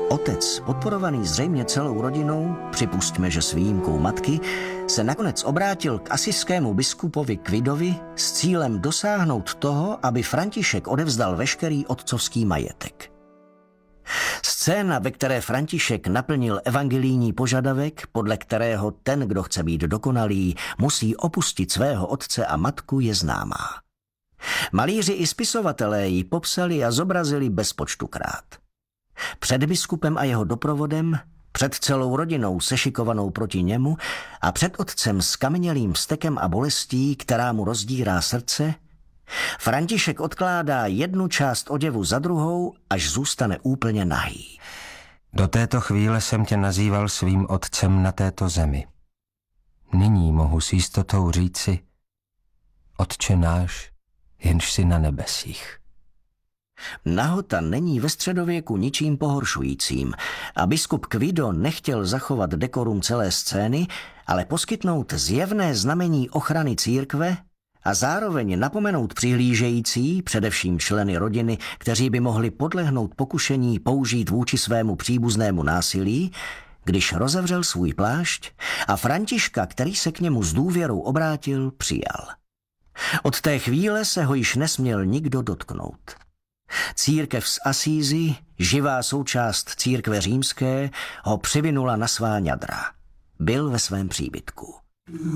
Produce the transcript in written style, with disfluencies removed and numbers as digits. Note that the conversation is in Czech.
Otec, podporovaný zřejmě celou rodinou, připustme, že s výjimkou matky, se nakonec obrátil k asijskému biskupovi Kvidovi s cílem dosáhnout toho, aby František odevzdal veškerý otcovský majetek. Scéna, ve které František naplnil evangelijní požadavek, podle kterého ten, kdo chce být dokonalý, musí opustit svého otce a matku, je známá. Malíři i spisovatelé ji popsali a zobrazili bezpočtukrát. Před biskupem a jeho doprovodem, před celou rodinou sešikovanou proti němu a před otcem s kamenělým vztekem a bolestí, která mu rozdírá srdce, František odkládá jednu část oděvu za druhou, až zůstane úplně nahý. Do této chvíle jsem tě nazýval svým otcem na této zemi. Nyní mohu s jistotou říci: Otče náš, jenž jsi na nebesích. Nahota není ve středověku ničím pohoršujícím a biskup Kvido nechtěl zachovat dekorum celé scény, ale poskytnout zjevné znamení ochrany církve a zároveň napomenout přihlížející, především členy rodiny, kteří by mohli podlehnout pokušení použít vůči svému příbuznému násilí, když rozevřel svůj plášť a Františka, který se k němu s důvěrou obrátil, přijal. Od té chvíle se ho již nesměl nikdo dotknout. Církev z Asízy, živá součást církve římské, ho přivinula na svá ňadra. Byl ve svém příbytku.